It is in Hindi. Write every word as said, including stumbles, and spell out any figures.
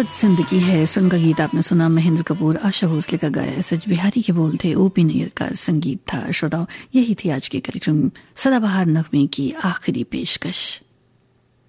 कुछ जिंदगी है सुन का गीत आपने सुना। महेंद्र कपूर, आशा भोसले का गाया, एस एच बिहारी के बोल थे, ओपी नैयर का संगीत था। श्रोताओं, यही थी आज के कार्यक्रम सदाबहार नगमे की आखिरी पेशकश।